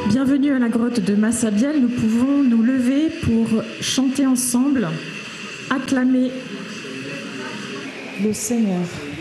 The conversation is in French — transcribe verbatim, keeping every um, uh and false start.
Bienvenue à la grotte de Massabielle. Nous pouvons nous lever pour chanter ensemble, acclamer le Seigneur.